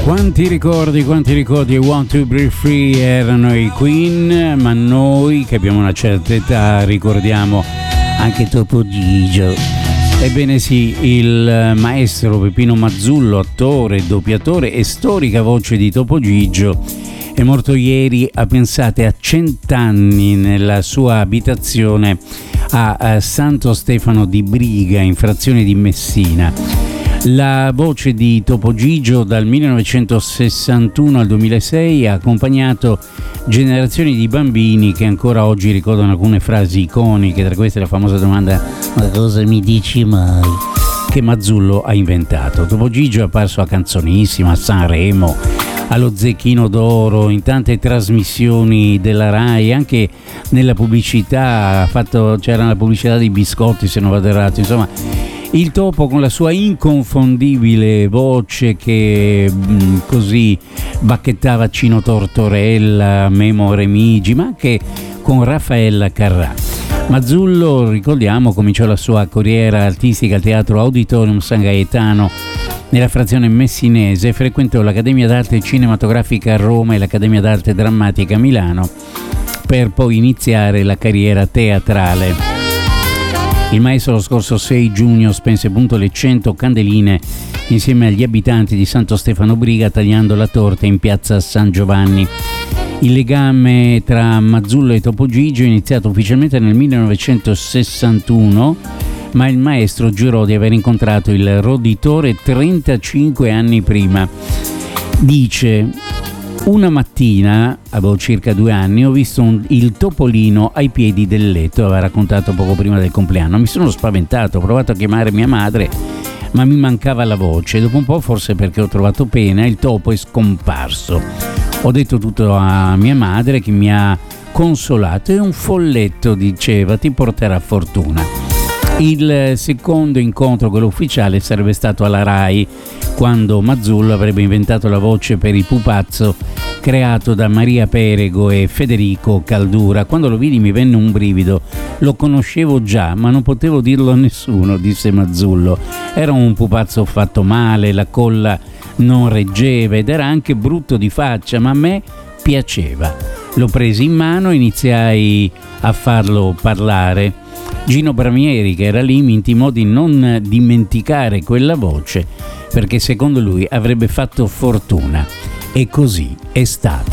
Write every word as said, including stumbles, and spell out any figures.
Quanti ricordi, quanti ricordi. Want to Break Free erano i Queen, ma noi che abbiamo una certa età ricordiamo anche Topo Gigio. Ebbene sì, il maestro Peppino Mazzullo, attore, doppiatore e storica voce di Topo Gigio, è morto ieri a, pensate, a cent'anni nella sua abitazione a, a Santo Stefano di Briga, in frazione di Messina. La voce di Topo Gigio dal millenovecentosessantuno al duemilasei ha accompagnato generazioni di bambini che ancora oggi ricordano alcune frasi iconiche, tra queste la famosa domanda "ma cosa mi dici mai?", che Mazzullo ha inventato. Topo Gigio è apparso a Canzonissima, a Sanremo, allo Zecchino d'Oro, in tante trasmissioni della Rai, anche nella pubblicità, ha fatto, c'era la pubblicità dei biscotti se non vado errato, insomma. Il Topo, con la sua inconfondibile voce che mh, così bacchettava Cino Tortorella, Memo Remigi, ma anche con Raffaella Carrà. Mazzullo, ricordiamo, cominciò la sua carriera artistica al Teatro Auditorium San Gaetano nella frazione messinese, frequentò l'Accademia d'Arte Cinematografica a Roma e l'Accademia d'Arte Drammatica a Milano, per poi iniziare la carriera teatrale. Il maestro lo scorso sei giugno spense appunto le cento candeline insieme agli abitanti di Santo Stefano Briga, tagliando la torta in piazza San Giovanni. Il legame tra Mazzullo e Topo Gigio è iniziato ufficialmente nel millenovecentosessantuno, ma il maestro giurò di aver incontrato il roditore trentacinque anni prima. Dice: "Una mattina, avevo circa due anni, ho visto un, il topolino ai piedi del letto", aveva raccontato poco prima del compleanno. "Mi sono spaventato, ho provato a chiamare mia madre, ma mi mancava la voce. Dopo un po', forse perché ho trovato pena, il topo è scomparso. Ho detto tutto a mia madre, che mi ha consolato, e un folletto diceva: ti porterà fortuna". Il secondo incontro, quello ufficiale, sarebbe stato alla Rai, quando Mazzullo avrebbe inventato la voce per il pupazzo creato da Maria Perego e Federico Caldura. "Quando lo vidi mi venne un brivido, lo conoscevo già, ma non potevo dirlo a nessuno", disse Mazzullo. "Era un pupazzo fatto male, la colla non reggeva ed era anche brutto di faccia, ma a me piaceva. Lo presi in mano e iniziai a farlo parlare. Gino Bramieri, che era lì, mi intimò di non dimenticare quella voce, perché secondo lui avrebbe fatto fortuna. E così è stato".